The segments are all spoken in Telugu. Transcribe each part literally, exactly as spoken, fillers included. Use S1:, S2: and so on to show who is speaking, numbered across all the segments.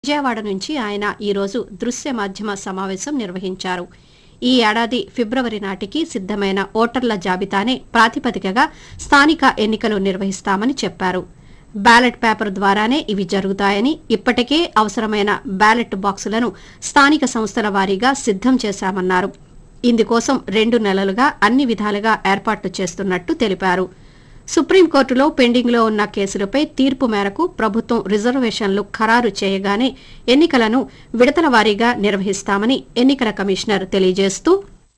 S1: విజయవాడ నుంచి ఆయన ఈరోజు దృశ్య మాధ్యమ సమావేశం నిర్వహించారు. ఈ ఏడాది ఫిబ్రవరి నాటికి సిద్దమైన ఓటర్ల జాబితానే ప్రాతిపదికగా స్థానిక ఎన్నికలు నిర్వహిస్తామని చెప్పారు. బ్యాలెట్ పేపర్ ద్వారానే ఇవి జరుగుతాయని, ఇప్పటికే అవసరమైన బ్యాలెట్ బాక్సులను స్థానిక సంస్థల వారీగా సిద్దం చేశామన్నారు. ఇందుకోసం రెండు నెలలుగా అన్ని విధాలుగా ఏర్పాట్లు చేస్తున్నట్టు తెలిపారు. సుప్రీంకోర్టులో పెండింగ్లో ఉన్న కేసులపై తీర్పు మేరకు ప్రభుత్వం రిజర్వేషన్లు ఖరారు చేయగానే ఎన్నికలను విడతల వారీగా నిర్వహిస్తామని ఎన్నికల కమిషనర్ తెలియజేస్తూ,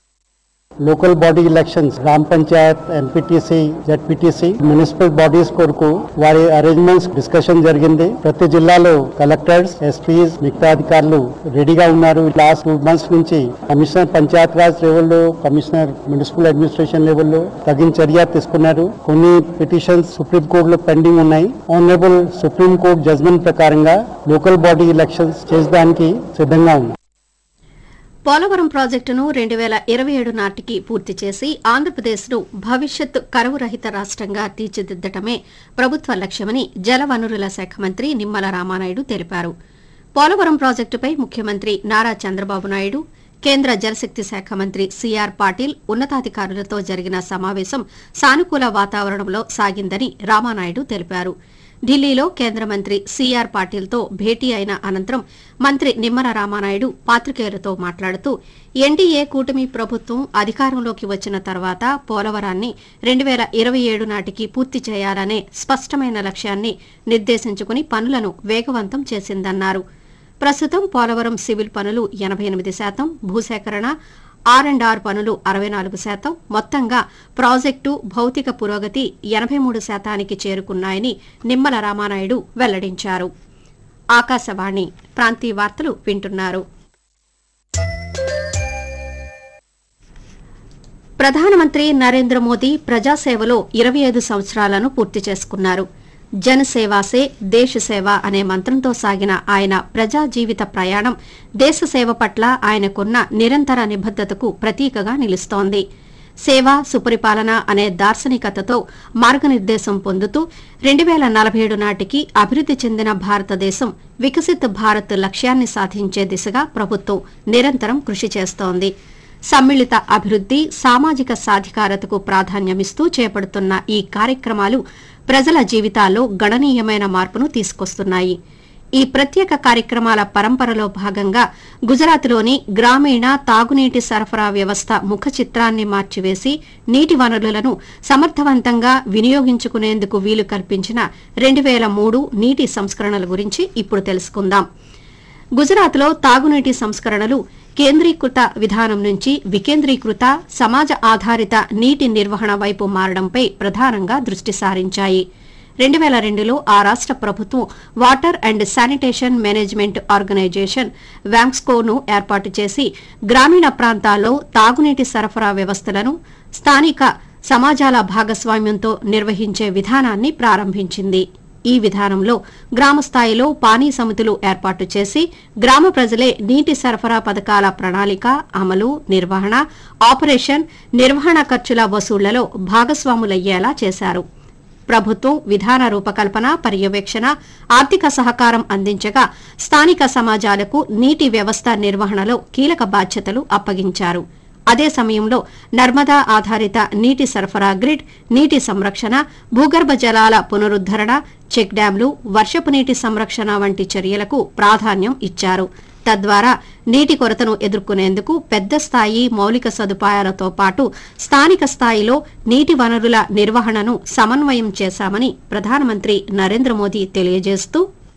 S2: లోకల్ బాడీ ఎలక్షన్స్ గ్రామ Panchayat, MPTC, ZPTC, municipal bodies కొరకు వారి అరేంజ్మెంట్స్ డిస్కషన్ జరిగింది. ప్రతి జిల్లాలో కలెక్టర్స్, ఎస్పీస్, మిగతా అధికారులు రెడీగా ఉన్నారు. లాస్ట్ టూ మంత్స్ నుంచి కమిషనర్ పంచాయత్ రాజ్ లెవెల్లో, కమిషనర్ మున్సిపల్ అడ్మినిస్ట్రేషన్ లెవెల్లో తగిన చర్య తీసుకున్నారు. కొన్ని పిటిషన్స్ సుప్రీం కోర్టులో పెండింగ్ ఉన్నాయి. ఆనరబుల్ సుప్రీం కోర్టు జడ్జ్మెంట్ ప్రకారంగా లోకల్ బాడీ ఎలక్షన్స్ చేసడానికి సిద్ధంగా ఉన్నాయి.
S1: పోలవరం ప్రాజెక్టును రెండు వేల ఇరవై ఏడు నాటికి పూర్తి చేసి ఆంధ్రప్రదేశ్ను భవిష్యత్ కరువు రహిత రాష్ట్రంగా తీర్చిదిద్దటమే ప్రభుత్వ లక్ష్యమని జలవనరుల శాఖ మంత్రి నిమ్మల రామానాయుడు తెలిపారు. పోలవరం ప్రాజెక్టుపై ముఖ్యమంత్రి నారా చంద్రబాబు నాయుడు, కేంద్ర జలశక్తి శాఖ మంత్రి సీఆర్ పాటిల్ ఉన్నతాధికారులతో జరిగిన సమావేశం సానుకూల వాతావరణంలో సాగిందని రామానాయుడు తెలిపారు. ఢిల్లీలో కేంద్ర మంత్రి సీఆర్ పాటిల్తో భేటీ అయిన అనంతరం మంత్రి నిమ్మల రామానాయుడు పాత్రికేయులతో మాట్లాడుతూ, ఎన్డీఏ కూటమి ప్రభుత్వం అధికారంలోకి వచ్చిన తర్వాత పోలవరాన్ని రెండు వేల ఇరవై ఏడు నాటికి పూర్తి చేయాలనే స్పష్టమైన లక్ష్యాన్ని నిర్దేశించుకుని పనులను వేగవంతం చేసిందన్నారు. ప్రస్తుతం పోలవరం సివిల్ పనులు ఎనబై ఎనిమిది శాతం, భూసేకరణ ఆర్ అండ్ ఆర్ పనులు అరవై నాలుగు శాతం, మొత్తంగా ప్రాజెక్టు భౌతిక పురోగతి ఎనబై మూడు శాతానికి చేరుకున్నాయని నిమ్మల రామానాయుడు వెల్లడించారు. ఆకాశవాణి ప్రాంతీయ వార్తలు వింటున్నారు. ప్రధానమంత్రి నరేంద్ర మోదీ ప్రజాసేవలో ఇరవై ఐదు సంవత్సరాలను పూర్తి చేసుకున్నారు. జనసేవాసే దేశ సేవ అనే మంత్రంతో సాగిన ఆయన ప్రజా జీవిత ప్రయాణం దేశ సేవ పట్ల ఆయనకున్న నిరంతర నిబద్దతకు ప్రతీకగా నిలుస్తోంది. సేవ సుపరిపాలన అనే దార్శనికతతో మార్గనిర్దేశం పొందుతూ రెండు వేల నలభై ఏడు నాటికి అభివృద్ది చెందిన భారతదేశం వికసిత్ భారత్ లక్ష్యాన్ని సాధించే దిశగా ప్రభుత్వం నిరంతరం కృషి చేస్తోంది. సమ్మిళిత అభివృద్ది, సామాజిక సాధికారతకు ప్రాధాన్యమిస్తూ చేపడుతున్న ఈ కార్యక్రమాలు ప్రజల జీవితాల్లో గణనీయమైన మార్పును తీసుకొస్తున్నాయి. ఈ ప్రత్యేక కార్యక్రమాల పరంపరలో భాగంగా గుజరాత్లోని గ్రామీణ తాగునీటి సరఫరా వ్యవస్థ ముఖ చిత్రాన్ని మార్చివేసి నీటి వనరులను సమర్థవంతంగా వినియోగించుకునేందుకు వీలు కల్పించిన రెండు వేల మూడు నీటి సంస్కరణల గురించి ఇప్పుడు తెలుసుకుందాం. గుజరాత్లో తాగునీటి సంస్కరణలు కేంద్రీకృత విధానం నుంచి వికేంద్రీకృత సమాజ ఆధారిత నీటి నిర్వహణ వైపు మారడంపై ప్రధానంగా దృష్టి సారించాయి. రెండు వేల రెండులో ఆ రాష్ట ప్రభుత్వం water and sanitation management organisation వ్యాంక్స్కోను ఏర్పాటు చేసి గ్రామీణ ప్రాంతాల్లో తాగునీటి సరఫరా వ్యవస్థలను స్థానిక సమాజాల భాగస్వామ్యంతో నిర్వహించే విధానాన్ని ప్రారంభించింది. ఈ విధానంలో గ్రామ స్థాయిలో పానీ సమితులు ఏర్పాటు చేసి గ్రామ ప్రజలే నీటి సరఫరా పథకాల ప్రణాళిక, అమలు, నిర్వహణ, ఆపరేషన్, నిర్వహణ ఖర్చుల వసూళ్లలో భాగస్వాములయ్యేలా చేశారు. ప్రభుత్వం విధాన రూపకల్పన, పర్యవేక్షణ, ఆర్థిక సహకారం అందించగా స్థానిక సమాజాలకు నీటి వ్యవస్థ నిర్వహణలో కీలక బాధ్యతలు అప్పగించారు. అదే సమయంలో నర్మదా ఆధారిత నీటి సరఫరా గ్రిడ్, నీటి సంరక్షణ, భూగర్భ జలాల పునరుద్దరణ, చెక్ డ్యాంలు, వర్షపు నీటి సంరక్షణ వంటి చర్యలకు ప్రాధాన్యం ఇచ్చారు. తద్వారా నీటి కొరతను ఎదుర్కొనేందుకు పెద్ద స్థాయి మౌలిక సదుపాయాలతో పాటు స్థానిక స్థాయిలో నీటి వనరుల నిర్వహణను సమన్వయం చేశామని ప్రధానమంత్రి నరేంద్ర మోదీ తెలియజేస్తూ,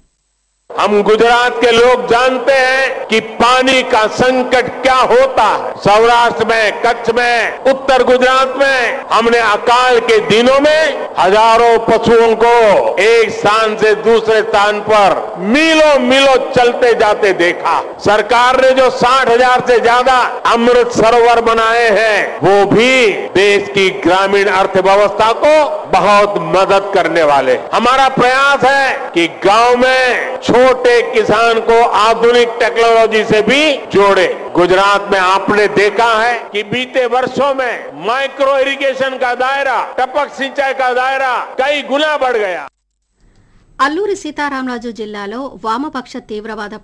S3: हम गुजरात के लोग जानते हैं कि पानी का संकट क्या होता है. सौराष्ट्र में, कच्छ में, उत्तर गुजरात में हमने अकाल के दिनों में हजारों पशुओं को एक स्थान से दूसरे स्थान पर मीलों मीलों चलते जाते देखा. सरकार ने जो साठ हजार से ज्यादा अमृत सरोवर बनाए हैं, वो भी देश की ग्रामीण अर्थव्यवस्था को बहुत मदद करने वाले. हमारा प्रयास है कि गांव में छोटे किसान को आधुनिक टेक्नोलॉजी से भी जोड़े. गुजरात में आपने देखा है कि बीते वर्षों में माइक्रो इरिगेशन का दायरा, टपक सिंचाई का दायरा कई गुना बढ़ गया.
S1: అల్లూరి సీతారామరాజు జిల్లాలో వామపక్ష తీవ్రవాద